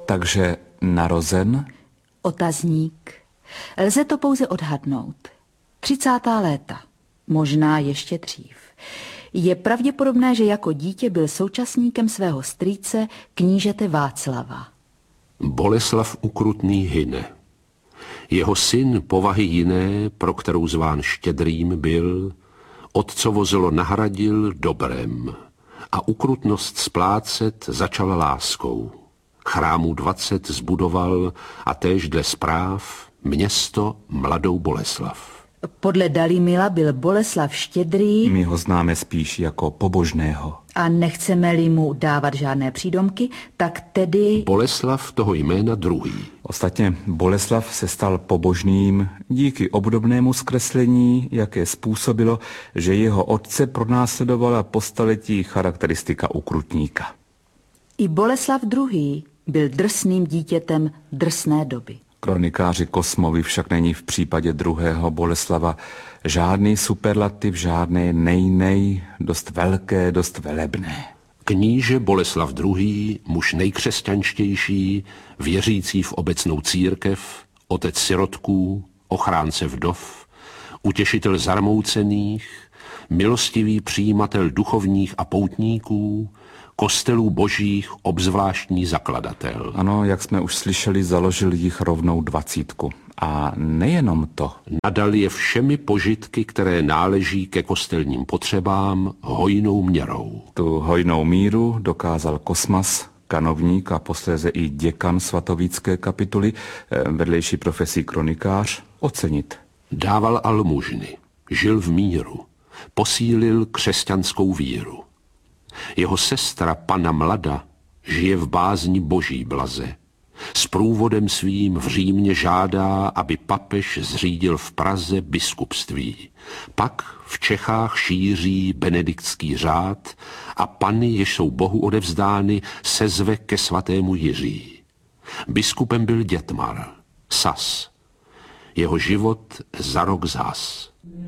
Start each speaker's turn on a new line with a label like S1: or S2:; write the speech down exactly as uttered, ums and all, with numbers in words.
S1: takže narozen?
S2: Otazník. Lze to pouze odhadnout. Třicátá léta. Možná ještě dřív. Je pravděpodobné, že jako dítě byl současníkem svého strýce knížete Václava.
S3: Boleslav Ukrutný hyne. Jeho syn povahy jiné, pro kterou zván Štědrým byl, otcovo zlo nahradil dobrem a ukrutnost splácet začal láskou. Chrámů dvacet zbudoval a též dle zpráv město Mladou Boleslav.
S2: Podle Dalímila byl Boleslav Štědrý.
S1: My ho známe spíš jako pobožného.
S2: A nechceme-li mu dávat žádné přídomky, tak tedy...
S3: Boleslav toho jména druhý.
S1: Ostatně Boleslav se stal pobožným díky obdobnému zkreslení, jaké způsobilo, že jeho otce pronásledovala po staletí charakteristika ukrutníka.
S2: I Boleslav druhý. byl drsným dítětem drsné doby.
S1: Kronikáři Kosmovi však není v případě druhého Boleslava žádný superlativ, žádné nejnej, dost velké, dost velebné.
S3: Kníže Boleslav druhý., muž nejkřesťanštější, věřící v obecnou církev, otec sirotků, ochránce vdov, utěšitel zarmoucených, milostivý přijímatel duchovních a poutníků, kostelů božích obzvláštní zakladatel.
S1: Ano, jak jsme už slyšeli, založil jich rovnou dvacítku. A nejenom to.
S3: Nadal je všemi požitky, které náleží ke kostelním potřebám, hojnou měrou.
S1: Tu hojnou míru dokázal Kosmas, kanovník a posléze i děkan svatovícké kapituly, vedlejší profesí kronikář, ocenit.
S3: Dával almužny, žil v míru, posílil křesťanskou víru. Jeho sestra Panna Mlada žije v bázni boží blaze. S průvodem svým v Římě žádá, aby papež zřídil v Praze biskupství. Pak v Čechách šíří benediktský řád a panny, jež jsou Bohu odevzdány, sezve ke svatému Jiří. Biskupem byl Dětmar, Sas. Jeho život za rok zhas.